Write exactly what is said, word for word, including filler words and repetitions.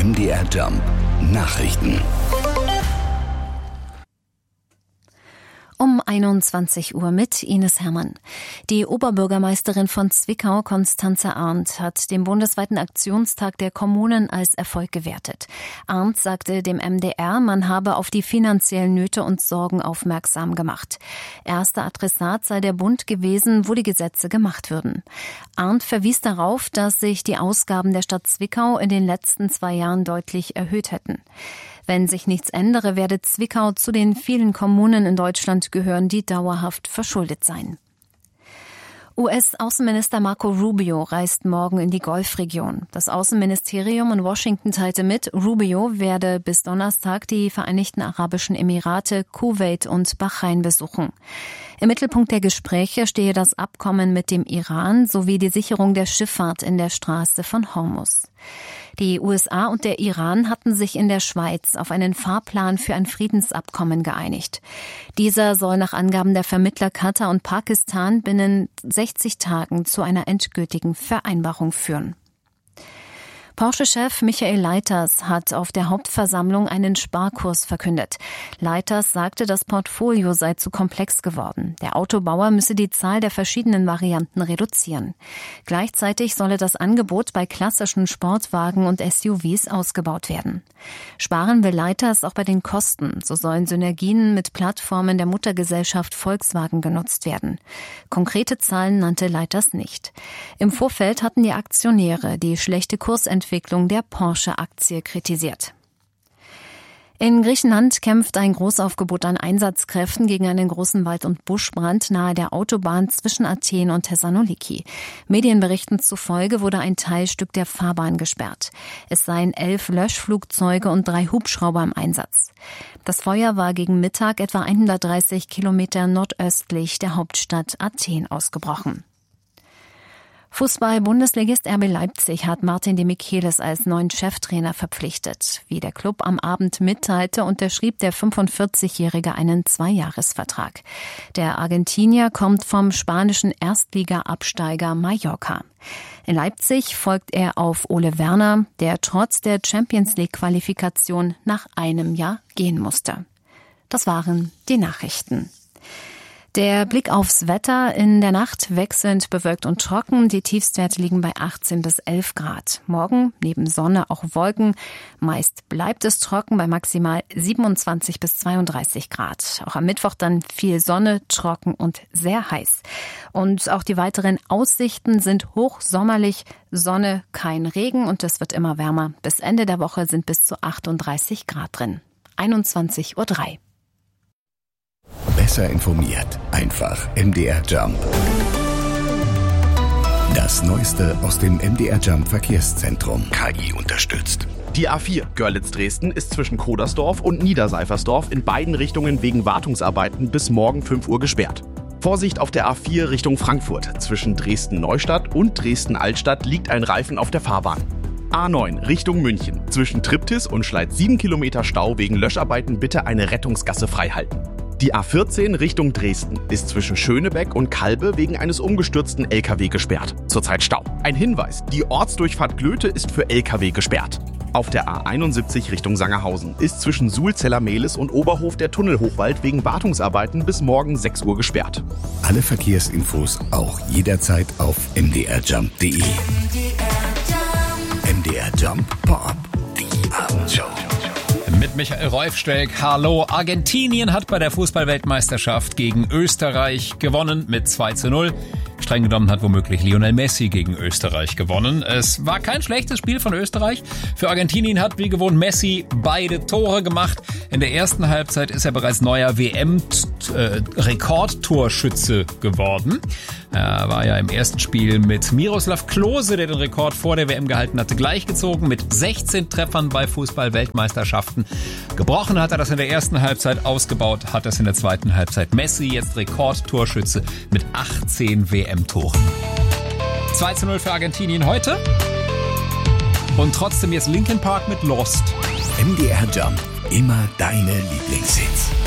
M D R Jump Nachrichten. Um einundzwanzig Uhr mit Ines Herrmann. Die Oberbürgermeisterin von Zwickau, Constanze Arndt, hat den bundesweiten Aktionstag der Kommunen als Erfolg gewertet. Arndt sagte dem M D R, man habe auf die finanziellen Nöte und Sorgen aufmerksam gemacht. Erster Adressat sei der Bund gewesen, wo die Gesetze gemacht würden. Arndt verwies darauf, dass sich die Ausgaben der Stadt Zwickau in den letzten zwei Jahren deutlich erhöht hätten. Wenn sich nichts ändere, werde Zwickau zu den vielen Kommunen in Deutschland gehören, die dauerhaft verschuldet seien. U S-Außenminister Marco Rubio reist morgen in die Golfregion. Das Außenministerium in Washington teilte mit, Rubio werde bis Donnerstag die Vereinigten Arabischen Emirate, Kuwait und Bahrain besuchen. Im Mittelpunkt der Gespräche stehe das Abkommen mit dem Iran sowie die Sicherung der Schifffahrt in der Straße von Hormuz. Die U S A und der Iran hatten sich in der Schweiz auf einen Fahrplan für ein Friedensabkommen geeinigt. Dieser soll nach Angaben der Vermittler Katar und Pakistan binnen sechzig Tagen zu einer endgültigen Vereinbarung führen. Porsche-Chef Michael Leiters hat auf der Hauptversammlung einen Sparkurs verkündet. Leiters sagte, das Portfolio sei zu komplex geworden. Der Autobauer müsse die Zahl der verschiedenen Varianten reduzieren. Gleichzeitig solle das Angebot bei klassischen Sportwagen und S U Vs ausgebaut werden. Sparen will Leiters auch bei den Kosten. So sollen Synergien mit Plattformen der Muttergesellschaft Volkswagen genutzt werden. Konkrete Zahlen nannte Leiters nicht. Im Vorfeld hatten die Aktionäre die schlechte Kursentwicklung der Porsche-Aktie kritisiert. In Griechenland kämpft ein Großaufgebot an Einsatzkräften gegen einen großen Wald- und Buschbrand nahe der Autobahn zwischen Athen und Thessaloniki. Medienberichten zufolge wurde ein Teilstück der Fahrbahn gesperrt. Es seien elf Löschflugzeuge und drei Hubschrauber im Einsatz. Das Feuer war gegen Mittag etwa hundertdreißig Kilometer nordöstlich der Hauptstadt Athen ausgebrochen. Fußball-Bundesligist R B Leipzig hat Martin de Michelis als neuen Cheftrainer verpflichtet. Wie der Club am Abend mitteilte, unterschrieb der fünfundvierzigjährige einen Zweijahresvertrag. Der Argentinier kommt vom spanischen Erstliga-Absteiger Mallorca. In Leipzig folgt er auf Ole Werner, der trotz der Champions-League-Qualifikation nach einem Jahr gehen musste. Das waren die Nachrichten. Der Blick aufs Wetter: in der Nacht wechselnd bewölkt und trocken. Die Tiefstwerte liegen bei achtzehn bis elf Grad. Morgen neben Sonne auch Wolken. Meist bleibt es trocken bei maximal siebenundzwanzig bis zweiunddreißig Grad. Auch am Mittwoch dann viel Sonne, trocken und sehr heiß. Und auch die weiteren Aussichten sind hochsommerlich. Sonne, kein Regen und es wird immer wärmer. Bis Ende der Woche sind bis zu achtunddreißig Grad drin. einundzwanzig Uhr drei. Besser informiert, einfach M D R Jump. Das Neueste aus dem M D R Jump Verkehrszentrum. K I unterstützt. Die A vier Görlitz-Dresden ist zwischen Kodersdorf und Niederseifersdorf in beiden Richtungen wegen Wartungsarbeiten bis morgen fünf Uhr gesperrt. Vorsicht auf der A vier Richtung Frankfurt. Zwischen Dresden-Neustadt und Dresden-Altstadt liegt ein Reifen auf der Fahrbahn. A neun Richtung München. Zwischen Triptis und Schleiz sieben Kilometer Stau wegen Löscharbeiten, bitte eine Rettungsgasse freihalten. Die A vierzehn Richtung Dresden ist zwischen Schönebeck und Kalbe wegen eines umgestürzten L K W gesperrt. Zurzeit Stau. Ein Hinweis: Die Ortsdurchfahrt Glöte ist für L K W gesperrt. Auf der A einundsiebzig Richtung Sangerhausen ist zwischen Sulzeller-Mehlis und Oberhof der Tunnelhochwald wegen Wartungsarbeiten bis morgen sechs Uhr gesperrt. Alle Verkehrsinfos auch jederzeit auf m d r jump punkt d e. M D R Jump Pop, die Abendshow. Mit Michael Reufsteig. Hallo. Argentinien hat bei der Fußball-Weltmeisterschaft gegen Österreich gewonnen mit zwei zu null. Streng genommen hat womöglich Lionel Messi gegen Österreich gewonnen. Es war kein schlechtes Spiel von Österreich. Für Argentinien hat wie gewohnt Messi beide Tore gemacht. In der ersten Halbzeit ist er bereits neuer W M-Rekordtorschütze geworden. Er war ja im ersten Spiel mit Miroslav Klose, der den Rekord vor der W M gehalten hatte, gleichgezogen mit sechzehn Treffern bei Fußball-Weltmeisterschaften. Gebrochen hat er das in der ersten Halbzeit, ausgebaut hat das in der zweiten Halbzeit. Messi jetzt Rekordtorschütze mit achtzehn W M-Toren. zwei zu null für Argentinien heute. Und trotzdem jetzt Linkin Park mit Lost. M D R Jump, immer deine Lieblingshits.